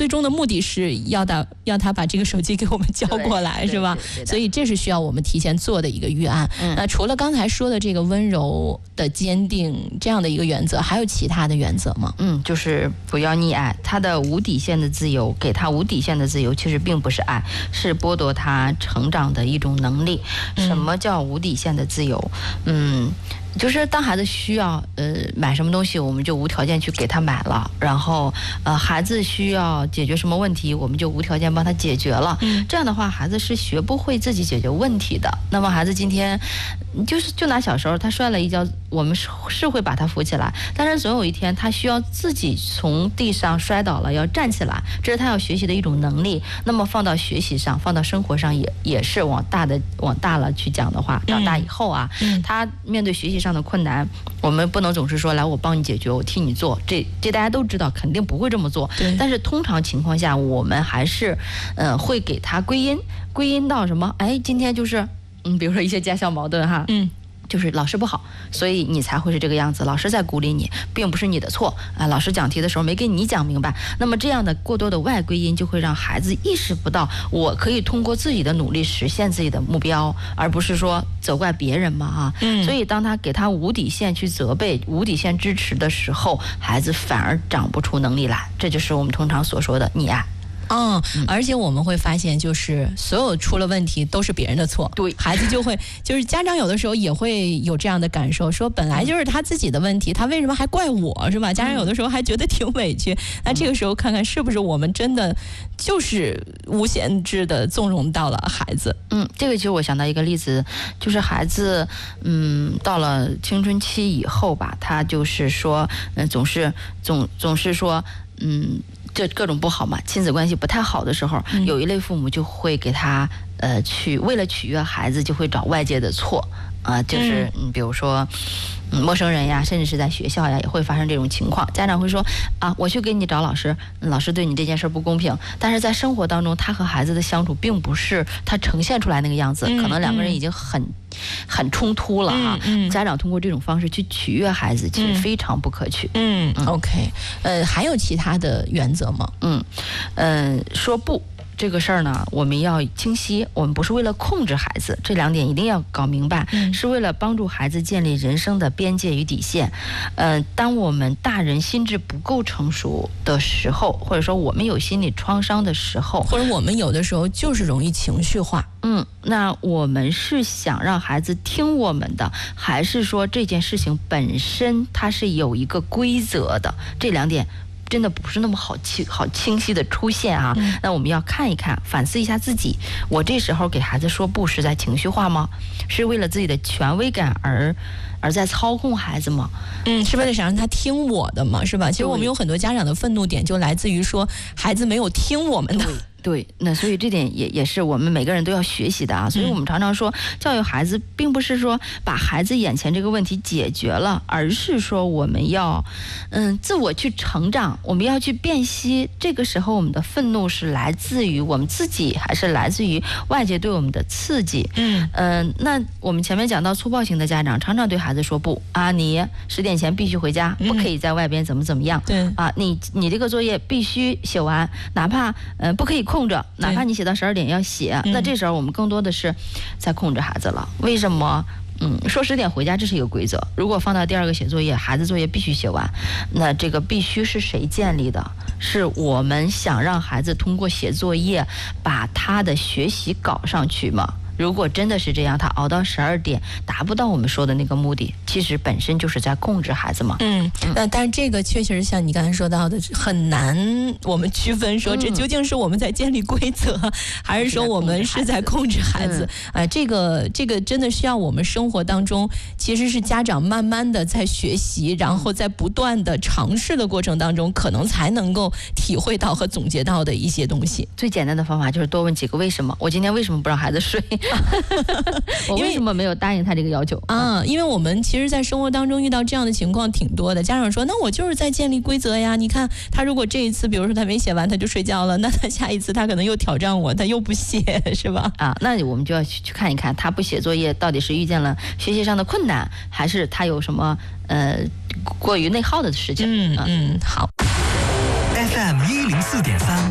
最终的目的是要他把这个手机给我们交过来，是吧？所以这是需要我们提前做的一个预案。那除了刚才说的这个温柔的坚定这样的一个原则，还有其他的原则吗？ 就是不要溺爱，他的无底线的自由，给他无底线的自由，其实并不是爱，是剥夺他成长的一种能力。什么叫无底线的自由？就是当孩子需要买什么东西，我们就无条件去给他买了，然后孩子需要解决什么问题，我们就无条件帮他解决了。这样的话，孩子是学不会自己解决问题的。那么孩子今天就拿小时候他摔了一跤，我们是会把他扶起来，但是总有一天他需要自己从地上摔倒了要站起来，这是他要学习的一种能力。那么放到学习上，放到生活上也是往大了去讲的话，长大以后啊，他面对学习上的困难，我们不能总是说来我帮你解决，我替你做，这大家都知道肯定不会这么做。但是通常情况下，我们还是会给他归因到什么？今天就是比如说一些家校矛盾哈，就是老师不好，所以你才会是这个样子。老师在鼓励你，并不是你的错啊。老师讲题的时候没给你讲明白，那么这样的过多的外归因，就会让孩子意识不到，我可以通过自己的努力实现自己的目标，而不是说责怪别人嘛所以当他给他无底线去责备、无底线支持的时候，孩子反而长不出能力来，这就是我们通常所说的溺爱。 而且我们会发现，就是所有出了问题都是别人的错。 对， 孩子就是家长有的时候也会有这样的感受，说本来就是他自己的问题，他为什么还怪我，是吧？家长有的时候还觉得挺委屈。那这个时候看看是不是我们真的就是无限制的纵容到了孩子。 这个其实我想到一个例子，就是孩子到了青春期以后吧，他就是说总是说这各种不好嘛，亲子关系不太好的时候，有一类父母就会给他为了取悦孩子，就会找外界的错就是比如说陌生人呀，甚至是在学校呀，也会发生这种情况。家长会说我去给你找老师，老师对你这件事不公平。但是在生活当中，他和孩子的相处并不是他呈现出来那个样子，可能两个人已经很冲突了家长通过这种方式去取悦孩子，其实非常不可取。 OK， 还有其他的原则吗？ 说不。这个事儿呢，我们要清晰，我们不是为了控制孩子，这两点一定要搞明白，是为了帮助孩子建立人生的边界与底线。当我们大人心智不够成熟的时候，或者说我们有心理创伤的时候， 或者我们有的时候就是容易情绪化， 那我们是想让孩子听我们的，还是说这件事情本身它是有一个规则的？这两点真的不是那么好清晰的出现那我们要看一看，反思一下自己，我这时候给孩子说不是在情绪化吗？是为了自己的权威感而在操控孩子吗？ 是为了想让他听我的吗？是吧？其实我们有很多家长的愤怒点就来自于说孩子没有听我们的。 对，那所以这点也是我们每个人都要学习的所以我们常常说，教育孩子并不是说把孩子眼前这个问题解决了，而是说我们要自我去成长，我们要去辨析，这个时候我们的愤怒是来自于我们自己，还是来自于外界对我们的刺激？那我们前面讲到粗暴型的家长常常对孩子说不你10点前必须回家，不可以在外边怎么样。 对你这个作业必须写完，哪怕不可以空着，哪怕你写到12点要写。那这时候我们更多的是在控制孩子了。为什么？说10点回家这是一个规则，如果放到第二个写作业，孩子作业必须写完，那这个必须是谁建立的？是我们想让孩子通过写作业把他的学习搞上去吗？如果真的是这样，他熬到12点达不到我们说的那个目的，其实本身就是在控制孩子嘛。 但是这个确实像你刚才说到的，很难我们区分说这究竟是我们在建立规则，还是说我们是在控制孩子。这个真的需要我们生活当中其实是家长慢慢的在学习，然后在不断的尝试的过程当中，可能才能够体会到和总结到的一些东西。 最简单的方法就是多问几个为什么。我今天为什么不让孩子睡？我为什么没有答应他这个要求因为我们其实在生活当中遇到这样的情况挺多的。家长说那我就是在建立规则呀，你看他如果这一次比如说他没写完他就睡觉了，那他下一次他可能又挑战我，他又不写，是吧？ 那我们就要去看一看他不写作业到底是遇见了学习上的困难，还是他有什么过于内耗的事情。 好。 FM 104.3